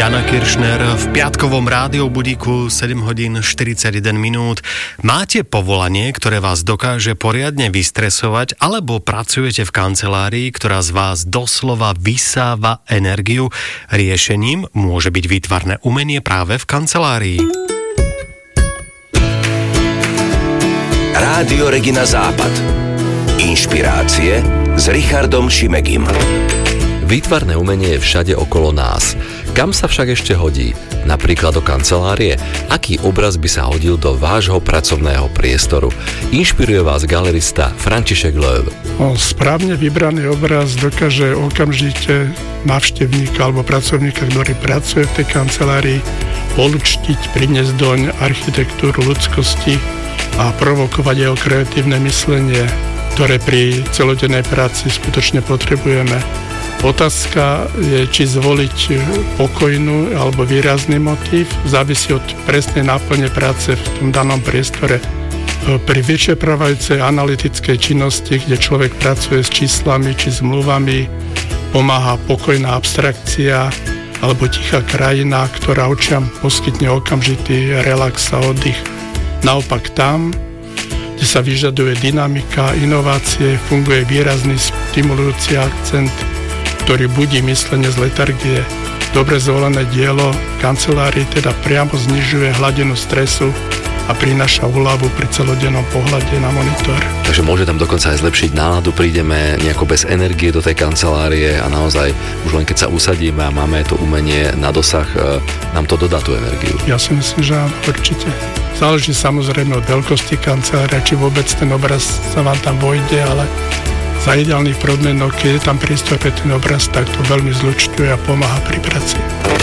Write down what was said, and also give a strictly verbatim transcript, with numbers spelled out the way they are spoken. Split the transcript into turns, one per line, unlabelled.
Jana Kiršner v piatkovom rádiu budíku sedem hodín štyridsaťjeden minút. Máte povolanie, ktoré vás dokáže poriadne vystresovať, alebo pracujete v kancelárii, ktorá z vás doslova vysáva energiu? Riešením môže byť výtvarné umenie práve v kancelárii.
Rádio Regina Západ. Inšpirácie s Richardom Šimegim.
Výtvarné umenie je všade okolo nás. Kam sa však ešte hodí? Napríklad do kancelárie? Aký obraz by sa hodil do vášho pracovného priestoru? Inšpiruje vás galerista František Löw.
Správne vybraný obraz dokáže okamžite návštevníka alebo pracovníka, ktorý pracuje v tej kancelárii, polučtiť, priniesť doň architektúru ľudskosti a provokovať jeho kreatívne myslenie, ktoré pri celodennej práci skutočne potrebujeme. Otázka je, či zvoliť pokojnú alebo výrazný motív, závisí od presnej náplne práce v tom danom priestore. Pri vyčerpávajúcej analytickej činnosti, kde človek pracuje s číslami či zmluvami, pomáha pokojná abstrakcia alebo tichá krajina, ktorá očiam poskytne okamžitý relax a oddych. Naopak tam, kde sa vyžaduje dynamika, inovácie, funguje výrazný stimulujúci akcent, ktorý budí myslenie z letargie. Dobre zvolené dielo v kancelárii teda priamo znižuje hladinu stresu a prináša úľavu pri celodennom pohľade na monitor.
Takže môže tam dokonca aj zlepšiť náladu, prídeme nejako bez energie do tej kancelárie a naozaj už len keď sa usadíme a máme to umenie na dosah, nám to dodá tú energiu.
Ja si myslím, že áno, určite. Záleží samozrejme od veľkosti kancelária, či vôbec ten obraz sa vám tam vojde, ale za ideálnych podmienok, keď je tam priestor pre ten obraz, tak to veľmi zlučťuje a pomáha pri práci.